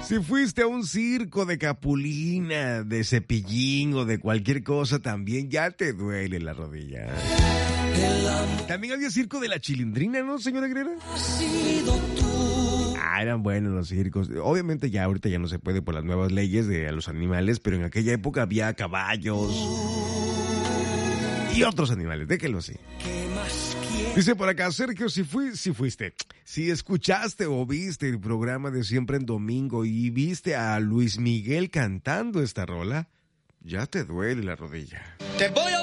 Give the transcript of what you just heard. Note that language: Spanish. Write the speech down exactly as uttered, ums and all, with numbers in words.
Si fuiste a un circo de Capulina, de Cepillín o de cualquier cosa, también ya te duele la rodilla. También había circo de la Chilindrina, ¿no, señora Aguilera? Ah, eran buenos los circos. Obviamente ya ahorita ya no se puede por las nuevas leyes de los animales, pero en aquella época había caballos y otros animales, déjenlo así. Dice por acá, Sergio, si, fui, si fuiste, si escuchaste o viste el programa de Siempre en Domingo y viste a Luis Miguel cantando esta rola, ya te duele la rodilla. Te voy a